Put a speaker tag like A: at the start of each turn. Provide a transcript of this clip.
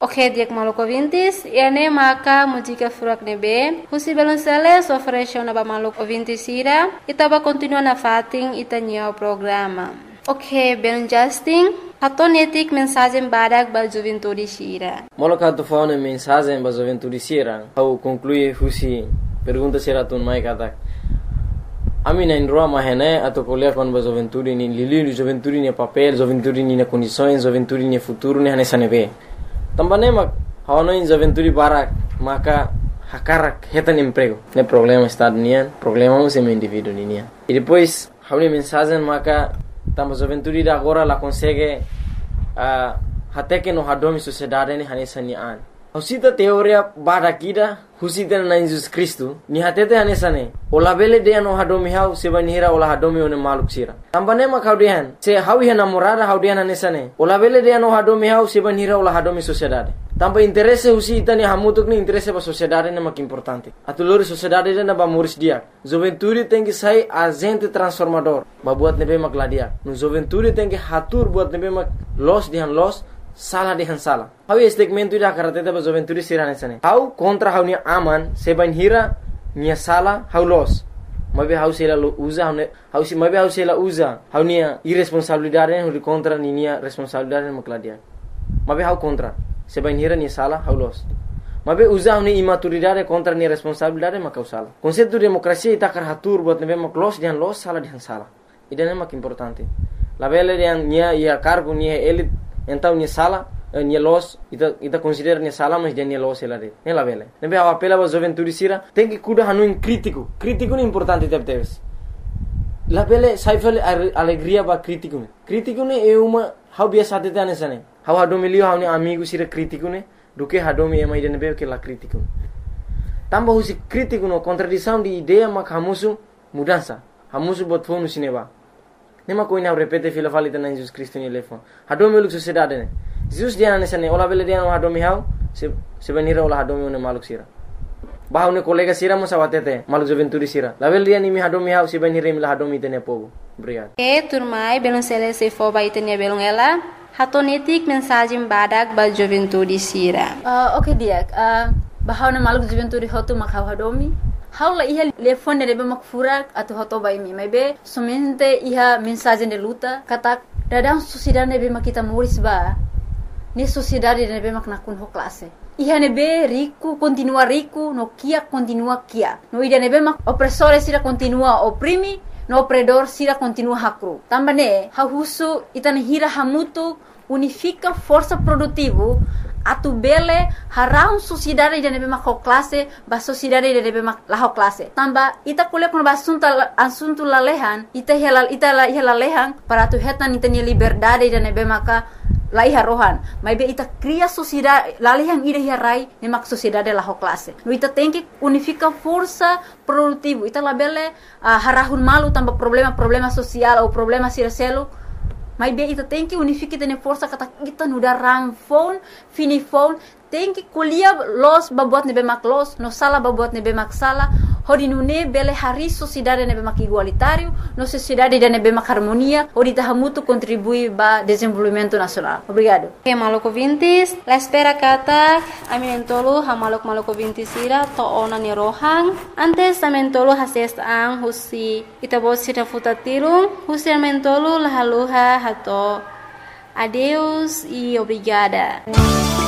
A: Ok, diak maluco ouvintes, ene maka música furak nebe, husi balonceles ofereceu na ba maluco ouvintes ira, itaba continua na fating itanyo programa. Ok, ben Justin, hatonetik mensagem badak ba juventude sira.
B: Moloka tu faune mensagem ba juventude sira, au conclui husi pergunta sira tun mai katak. Ami na indroa mahene atau kuliah kon ba juventude ni lili juventude ni papel, juventude ni na condições, juventude ni futuro ni hanesa nebe. Tambane mak hawana in juventude barak maka hakarak hetan emprego. Ne problema estado nian, problema o semi indivíduo nian. E depois hauni mensagem maka tamba juventude da agora la consegue até que no hadomi sociedade ni hanesa ni an. Husita teoria barakida husita na Jesus Cristo ni hatete hanesa ne. Ola bele de no hadomi hau sebanira ola hadomi one maluk sira. Tambane mak haudian se hawi namorada haudian hanesa ne. Ola bele de no hadomi hau sebanira ola hadomi sociedade. Tamba interesse husita ni hamutuk ni interesse ba sociedade ne mak importante. Atulori sociedade na ba muris dia. Juventude tem que sair agente transformador. Ba buat nebe mak ladia. No juventude tem que hatur buat nebe mak los dihan los salah dihan salah. Hau segmento ida karateta ba juventude sirane sane. Hau kontra hau ni aman seban hira nia salah hau los. Mabe hau sela usa hau si mabe hau sela usa hau nia irresponsabilidade hau contra ni nia responsabilidade mak ladia. Mabe hau kontra seban hira nia salah hau los. Mabe usa hau ni imaturidade contra nia responsabilidade mak hau salah. Konsep demokrasia ita kar hatur buat nebe mak los dihan los salah dihan salah. Ida mak importante. La bele dihan nia ia cargo nia elit então nia sala nia los ita considera nia sala mas dia nia los ela de ela vele nebe a apela ba juventude sira tem que cuidar hanu in crítico é importante teves la vele saifel alegria ba crítico ne é uma hau biasa tete anesane hau hadomilio hau ni amigo sira crítico ne do que hadomi ema ida nebe que la crítico tamba husi crítico no contradição de ideia mak hamusu mudança hamusu bot fonu sineba. Nema koina repete fila falita na Jesus Cristo ni lefo. Hadomi uluk sociedade ne. Jesus dia na nesane ola bele dia no hadomi hau se benira ola hadomi one maluk sira. Bahau ne kolega sira mo sawatete maluk juventude sira. La bele dia ni mi hadomi hau se benira mi la hadomi tene povo. Obrigado.
A: Turmai belum selesai fo ba itenia belum ela. Hatonetik mensagem badak ba juventude sira.
C: Okay diak. Bahau na maluk juventude hotu mak hau hadomi. Haula iha telefone nebe mak furak atau hoto bai mi maybe somente iha mensagem de luta katak dadang sociedade nebe mak kita muris ba ni sociedade nebe mak nakun ho classe iha nebe rico continua rico no kia continua kia no ida nebe mak opressore sira continua oprimi no opredor sira continua hakru tambane ha husu itane hira hamutu unifica força produtivo atu bele harau sociedade de nebe mak classe ba sociedade de nebe mak la classe tamba ita kuliah kon asunto lalehan ita lalehan para tu hetan ita ni liberdade de nebe maka laiha rohan maybe ita cria sociedade lalehan ida hirai ne mak sociedade la classe no ita tem que unifica força produtivo ita labele harahun malu tamba problema social ou problema siraselo maybe ita tem que unificar tene força kata kita nuda rang phone fini phone tem que kuliah los babuat nebe mak los no sala babuat nebe mak sala hodi nune bele hari sociedade nebe mak igualitário no sociedade de nebe mak harmonia hodi tahamutu contribui ba desenvolvimento nacional. Obrigado.
A: Okay, maluco vintis la espera kata aminentolo ha maluco vintis ira to ona ni rohang antes amentolo hases ang husi itabo sira futatilung husi amentolo la haluha hato adeus e obrigada.